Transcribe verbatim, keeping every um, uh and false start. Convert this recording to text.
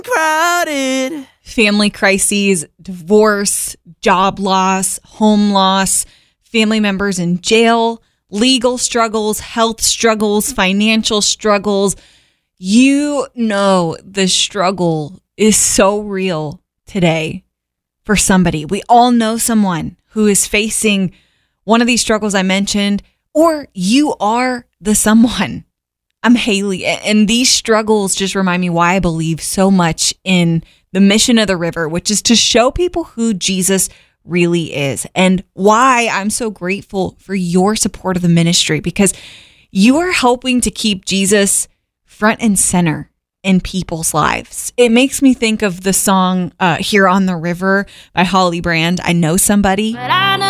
Crowded. Family crises, divorce, job loss, home loss, family members in jail, legal struggles, health struggles, financial struggles. You know the struggle is so real today for somebody. We all know someone who is facing one of these struggles I mentioned, or you are the someone. I'm Haley, and these struggles just remind me why I believe so much in the mission of the river, which is to show people who Jesus really is, and why I'm so grateful for your support of the ministry, because you are helping to keep Jesus front and center in people's lives. It makes me think of the song uh, Here on the River by Holly Brand. I know somebody. But I know